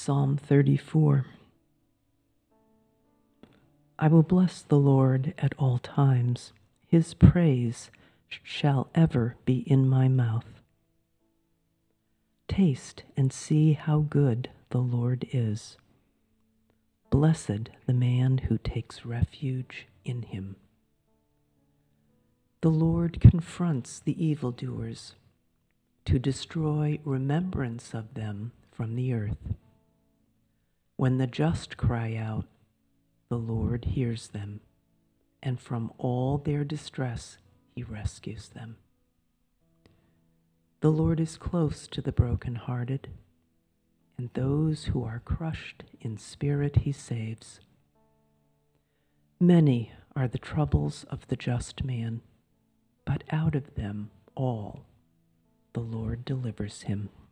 Psalm 34. I will bless the Lord at all times. His praise shall ever be in my mouth. Taste and see how good the Lord is. Blessed the man who takes refuge in him. The Lord confronts the evildoers to destroy remembrance of them from the earth. When the just cry out, the Lord hears them, and from all their distress he rescues them. The Lord is close to the brokenhearted, and those who are crushed in spirit he saves. Many are the troubles of the just man, but out of them all the Lord delivers him.